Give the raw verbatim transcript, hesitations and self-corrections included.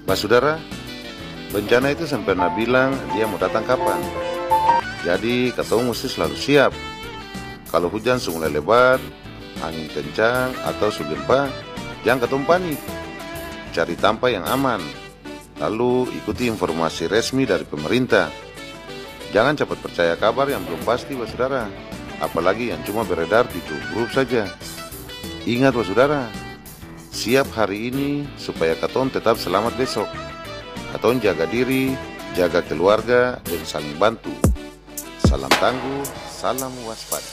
Saudara, bencana itu sampai pernah bilang dia mau datang kapan. Jadi katong mesti selalu siap. Kalau hujan mulai lebat, angin kencang atau sugempa, jangan katong panik. Cari tempat yang aman. Lalu ikuti informasi resmi dari pemerintah. Jangan cepat percaya kabar yang belum pasti, saudara. Apalagi yang cuma beredar di grup saja. Ingat, saudara, siap hari ini supaya katong tetap selamat besok. Katong jaga diri, jaga keluarga, dan saling bantu. Salam tangguh, salam waspada.